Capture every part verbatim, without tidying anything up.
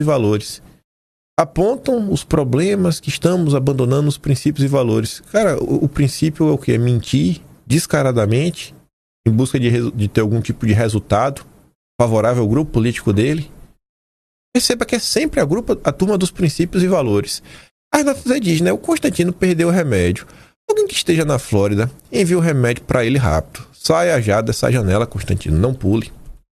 e valores. Apontam os problemas que estamos abandonando os princípios e valores. Cara, o, o princípio é o quê? É mentir descaradamente em busca de, de ter algum tipo de resultado favorável ao grupo político dele. Perceba que é sempre a, grupo, a turma dos princípios e valores. A Renata diz, né? O Constantino perdeu o remédio. Alguém que esteja na Flórida, envie o remédio para ele rápido. Saia já dessa janela, Constantino, não pule.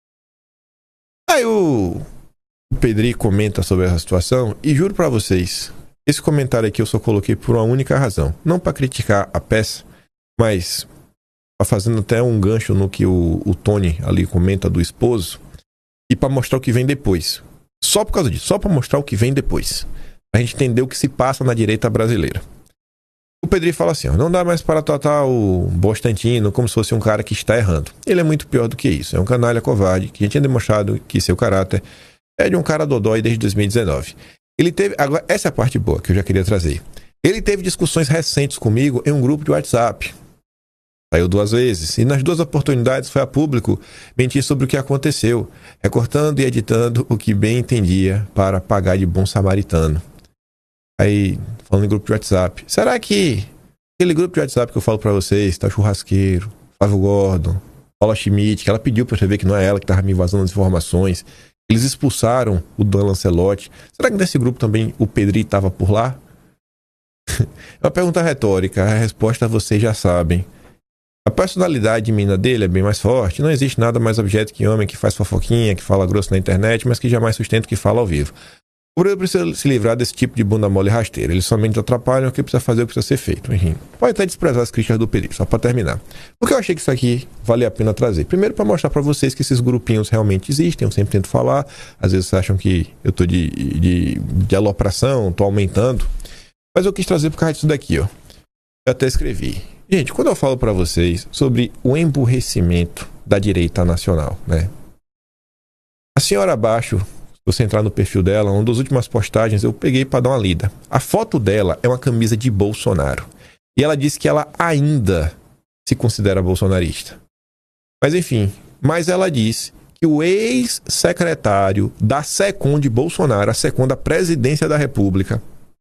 Aí o, o Pedri comenta sobre essa situação e juro para vocês, esse comentário aqui eu só coloquei por uma única razão. Não para criticar a peça, mas fazendo até um gancho no que o, o Tony ali comenta do esposo e para mostrar o que vem depois. Só por causa disso, só para mostrar o que vem depois. Pra gente entender o que se passa na direita brasileira. O Pedri fala assim, ó, não dá mais para tratar o Constantino como se fosse um cara que está errando. Ele é muito pior do que isso. É um canalha covarde que já tinha demonstrado que seu caráter é de um cara dodói desde dois mil e dezenove. Ele teve... Agora, essa é a parte boa que eu já queria trazer. Ele teve discussões recentes comigo em um grupo de WhatsApp. Saiu duas vezes. E nas duas oportunidades foi a público mentir sobre o que aconteceu, recortando e editando o que bem entendia para pagar de bom samaritano. Aí, falando em grupo de WhatsApp, será que aquele grupo de WhatsApp que eu falo pra vocês, tá Churrasqueiro, Flávio Gordon, Paula Schmidt, que ela pediu pra eu ver que não é ela que tava me vazando as informações, eles expulsaram o Dan Lancelotti, será que nesse grupo também o Pedri tava por lá? É uma pergunta retórica, a resposta vocês já sabem. A personalidade mina dele é bem mais forte, não existe nada mais objeto que homem que faz fofoquinha, que fala grosso na internet, mas que jamais sustenta o que fala ao vivo. O Brasil precisa se livrar desse tipo de bunda mole e rasteira. Eles somente atrapalham o que precisa fazer, o que precisa ser feito. Enfim, pode até desprezar as críticas do Pedri, só para terminar. Porque eu achei que isso aqui vale a pena trazer. Primeiro, para mostrar para vocês que esses grupinhos realmente existem. Eu sempre tento falar. Às vezes vocês acham que eu tô de, de, de alopração, tô aumentando. Mas eu quis trazer por causa disso daqui, ó. Eu até escrevi. Gente, quando eu falo para vocês sobre o emburrecimento da direita nacional, né? A senhora abaixo... Se você entrar no perfil dela, uma das últimas postagens eu peguei para dar uma lida. A foto dela é uma camisa de Bolsonaro. E ela disse que ela ainda se considera bolsonarista. Mas enfim, mas ela disse que o ex-secretário da SECOM de Bolsonaro, a SECOM da Presidência da República,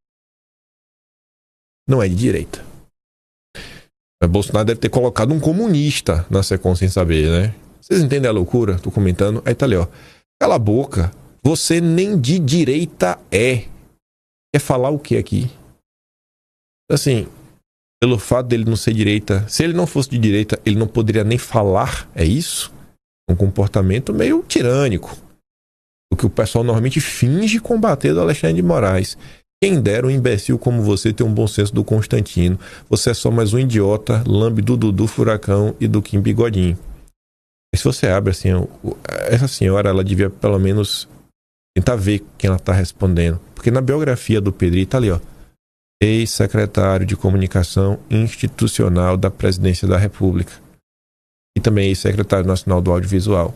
não é de direita. Mas Bolsonaro deve ter colocado um comunista na SECOM sem saber, né? Vocês entendem a loucura? Tô comentando. Aí tá ali, ó. Cala a boca. Você nem de direita é. Quer falar o que aqui? Assim, pelo fato dele não ser direita, se ele não fosse de direita, ele não poderia nem falar, é isso? Um comportamento meio tirânico. O que o pessoal normalmente finge combater do Alexandre de Moraes. Quem dera um imbecil como você ter um bom senso do Constantino. Você é só mais um idiota, lambe do Dudu Furacão e do Kim Bigodinho. E se você abre assim, essa senhora, ela devia pelo menos... tentar ver quem ela está respondendo. Porque na biografia do Pedri tá ali, ó. Ex-secretário de Comunicação Institucional da Presidência da República. E também ex-secretário nacional do Audiovisual.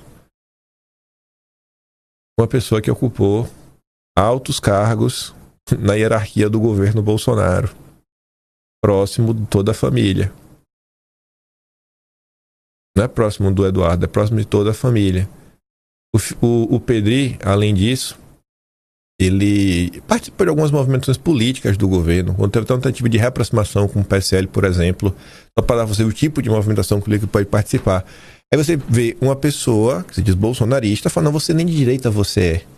Uma pessoa que ocupou altos cargos na hierarquia do governo Bolsonaro. Próximo de toda a família. Não é próximo do Eduardo, é próximo de toda a família. O, o, o Pedri, além disso, ele participou de algumas movimentações políticas do governo, quando teve tentativa de reaproximação com o P S L, por exemplo, só para dar você o tipo de movimentação que ele pode participar. Aí você vê uma pessoa que se diz bolsonarista falando, não, você nem de direita você é.